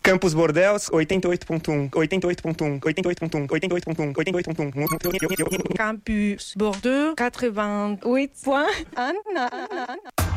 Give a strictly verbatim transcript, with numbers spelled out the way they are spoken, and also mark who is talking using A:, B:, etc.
A: Campus Bordeaux, oitenta e oito ponto um, oitenta e oito ponto um, oitenta e oito ponto um, oitenta e oito ponto um, oitenta e oito ponto um.
B: Campus Bordeaux, quatre-vingt-huit point un.